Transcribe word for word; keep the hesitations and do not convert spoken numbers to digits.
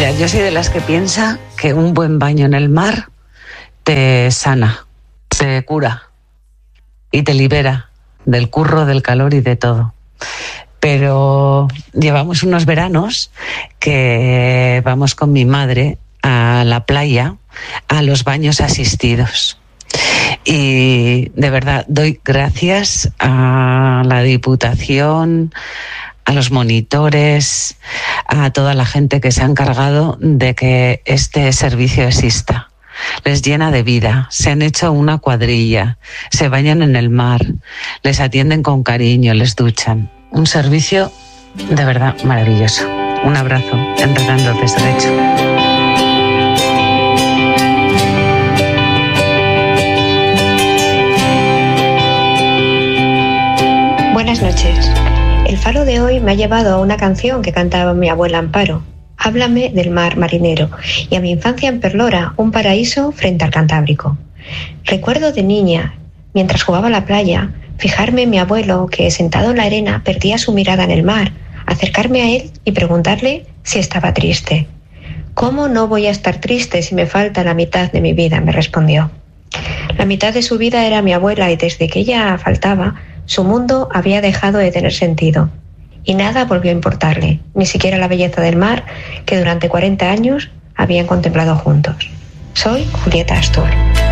Mira, yo soy de las que piensa que un buen baño en el mar te sana, te cura y te libera del curro, del calor y de todo. Pero llevamos unos veranos que vamos con mi madre a la playa, a los baños asistidos. Y de verdad doy gracias a la Diputación, a los monitores, a toda la gente que se ha encargado de que este servicio exista. Les llena de vida, se han hecho una cuadrilla, se bañan en el mar, les atienden con cariño, les duchan. Un servicio de verdad maravilloso. Un abrazo, Enredando desde Derecho. Buenas noches. El faro de hoy me ha llevado a una canción que cantaba mi abuela Amparo. Háblame del mar marinero y a mi infancia en Perlora, un paraíso frente al Cantábrico. Recuerdo de niña, mientras jugaba a la playa, fijarme en mi abuelo que sentado en la arena perdía su mirada en el mar, acercarme a él y preguntarle si estaba triste. ¿Cómo no voy a estar triste si me falta la mitad de mi vida?, me respondió. La mitad de su vida era mi abuela y desde que ella faltaba, su mundo había dejado de tener sentido. Y nada volvió a importarle, ni siquiera la belleza del mar que durante cuarenta años habían contemplado juntos. Soy Julieta Astor.